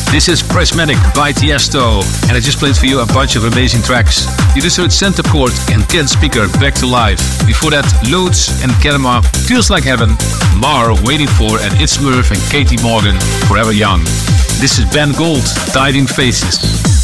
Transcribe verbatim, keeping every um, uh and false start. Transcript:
This is Prismatic by Tiesto, and I just played for you a bunch of amazing tracks. You just heard Center Court and Ken Speaker, Back to Life. Before that, Loads and Kenema, Feels Like Heaven, Mar, Waiting For, and It's Murph and Katie Morgan, Forever Young. This is Ben Gold, Died in Faces.